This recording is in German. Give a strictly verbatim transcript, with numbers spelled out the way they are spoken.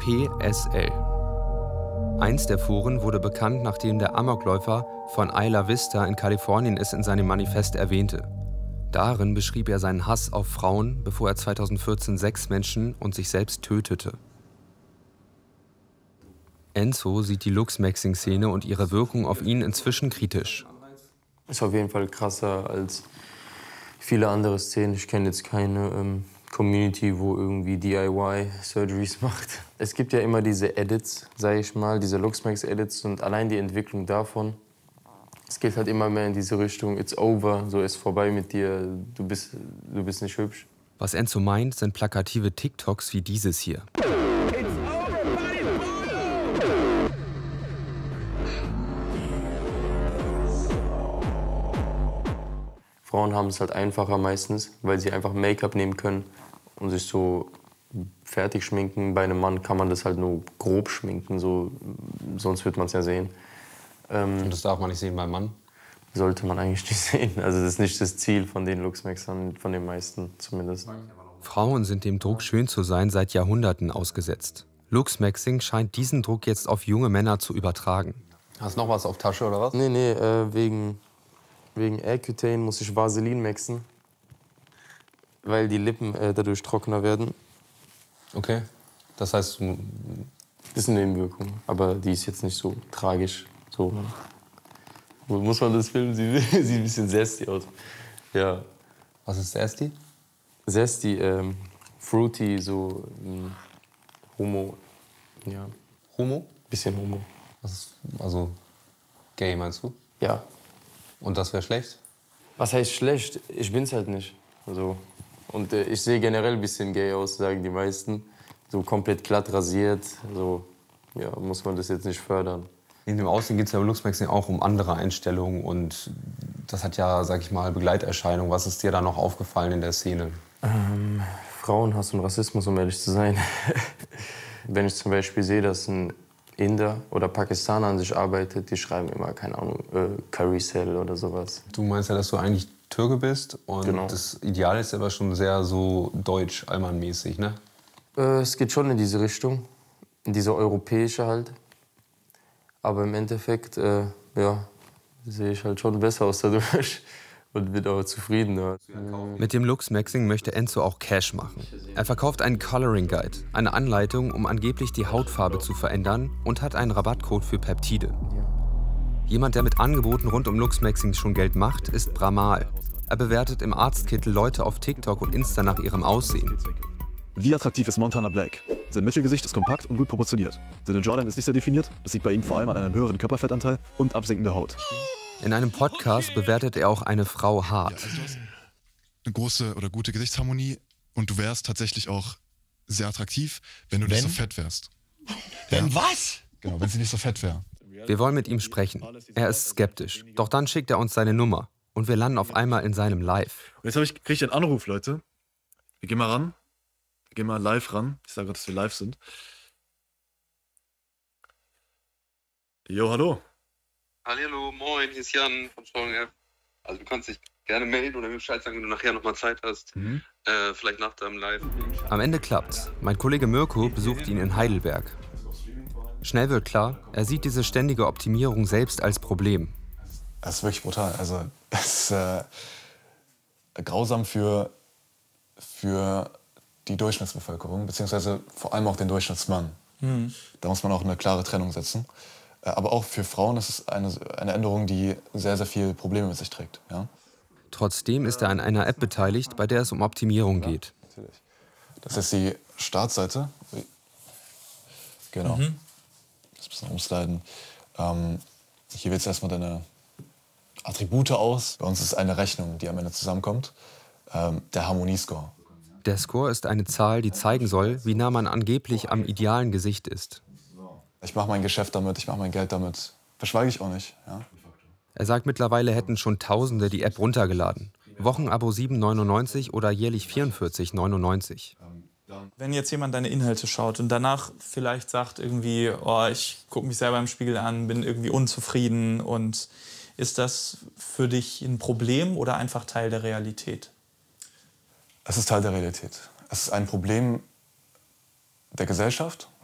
P S L. Eins der Foren wurde bekannt, nachdem der Amokläufer von Isla Vista in Kalifornien es in seinem Manifest erwähnte. Darin beschrieb er seinen Hass auf Frauen, bevor er zweitausendvierzehn sechs Menschen und sich selbst tötete. Enzo sieht die Luchsmaxing-Szene und ihre Wirkung auf ihn inzwischen kritisch. Ist auf jeden Fall krasser als viele andere Szenen. Ich kenne jetzt keine ähm, Community, wo irgendwie D I Y-Surgeries macht. Es gibt ja immer diese Edits, sage ich mal, diese Luchsmax-Edits und allein die Entwicklung davon. Es geht halt immer mehr in diese Richtung, it's over, so ist vorbei mit dir, du bist, du bist nicht hübsch. Was Enzo meint, sind plakative TikToks wie dieses hier. Frauen haben es halt einfacher meistens, weil sie einfach Make-up nehmen können und sich so fertig schminken. Bei einem Mann kann man das halt nur grob schminken, so, sonst wird man es ja sehen. Ähm, und das darf man nicht sehen beim Mann? Sollte man eigentlich nicht sehen. Also das ist nicht das Ziel von den Luchsmaxern, von den meisten zumindest. Frauen sind dem Druck, schön zu sein, seit Jahrhunderten ausgesetzt. Luchsmaxing scheint diesen Druck jetzt auf junge Männer zu übertragen. Hast du noch was auf Tasche oder was? Nee, nee, äh, wegen, wegen Accutane muss ich Vaseline maxen, weil die Lippen äh, dadurch trockener werden. Okay, das heißt... Das ist eine Nebenwirkung, aber die ist jetzt nicht so tragisch. So. Muss man das filmen? Sie sieht ein bisschen zesty aus. Ja. Was ist zesty? Zesty, ähm, fruity, so ähm, Homo. Ja. Homo? Bisschen Homo. Was ist, also gay meinst du? Ja. Und das wäre schlecht? Was heißt schlecht? Ich bin's halt nicht. Also, und äh, ich sehe generell ein bisschen gay aus, sagen die meisten. So komplett glatt rasiert. Also, ja, muss man das jetzt nicht fördern. In dem Aussehen geht es ja beim Luchsmaxing auch um andere Einstellungen und das hat ja, sag ich mal, Begleiterscheinungen. Was ist dir da noch aufgefallen in der Szene? Ähm, Frauenhass und Rassismus, um ehrlich zu sein. Wenn ich zum Beispiel sehe, dass ein Inder oder Pakistaner an sich arbeitet, die schreiben immer, keine Ahnung, äh, Curry Cell oder sowas. Du meinst ja, dass du eigentlich Türke bist und genau. Das Ideal ist aber schon sehr so deutsch-allmann-mäßig, ne? Äh, es geht schon in diese Richtung, in diese europäische halt. Aber im Endeffekt, äh, ja, sehe ich halt schon besser aus dadurch und bin auch zufriedener. Mit dem Luchsmaxing möchte Enzo auch Cash machen. Er verkauft einen Coloring Guide, eine Anleitung, um angeblich die Hautfarbe zu verändern und hat einen Rabattcode für Peptide. Jemand, der mit Angeboten rund um Luchsmaxing schon Geld macht, ist Bramal. Er bewertet im Arztkittel Leute auf TikTok und Insta nach ihrem Aussehen. Wie attraktiv ist Montana Black? Sein Mittelgesicht ist kompakt und gut proportioniert. Seine Jawline ist nicht sehr definiert. Das liegt bei ihm vor allem an einem höheren Körperfettanteil und absinkender Haut. In einem Podcast bewertet er auch eine Frau hart. Ja, also du hast eine große oder gute Gesichtsharmonie und du wärst tatsächlich auch sehr attraktiv, wenn du wenn? nicht so fett wärst. Wenn ja. was? Genau, wenn sie nicht so fett wäre. Wir wollen mit ihm sprechen. Er ist skeptisch. Doch dann schickt er uns seine Nummer. Und wir landen auf einmal in seinem Live. Und jetzt ich, kriege ich einen Anruf, Leute. Wir gehen mal ran. Wir gehen mal live ran. Ich sage, dass wir live sind. Jo, hallo. Hallo, moin, hier ist Jan von Steuerung F. Also du kannst dich gerne melden oder mir Bescheid sagen, wenn du nachher noch mal Zeit hast. Mhm. Äh, vielleicht nach deinem Live. Am Ende klappt's. Mein Kollege Mirko besucht ihn in Heidelberg. Schnell wird klar, er sieht diese ständige Optimierung selbst als Problem. Das ist wirklich brutal. Also es ist äh, grausam für, für die Durchschnittsbevölkerung, beziehungsweise vor allem auch den Durchschnittsmann. Mhm. Da muss man auch eine klare Trennung setzen. Aber auch für Frauen ist es eine, eine Änderung, die sehr, sehr viele Probleme mit sich trägt. Ja? Trotzdem ist er an einer App beteiligt, bei der es um Optimierung geht. Ja, das ist die Startseite. Genau. Mhm. Das ein bisschen umsliden. Ähm, hier wählst du erstmal deine Attribute aus. Bei uns ist es eine Rechnung, die am Ende zusammenkommt. Ähm, der Harmoniescore. Der Score ist eine Zahl, die zeigen soll, wie nah man angeblich am idealen Gesicht ist. Ich mache mein Geschäft damit, ich mache mein Geld damit. Verschweige ich auch nicht. Ja? Er sagt, mittlerweile hätten schon Tausende die App runtergeladen. Wochenabo sieben neunundneunzig oder jährlich vierundvierzig neunundneunzig. Wenn jetzt jemand deine Inhalte schaut und danach vielleicht sagt irgendwie, oh, ich gucke mich selber im Spiegel an, bin irgendwie unzufrieden, und ist das für dich ein Problem oder einfach Teil der Realität? Es ist Teil der Realität. Es ist ein Problem der Gesellschaft,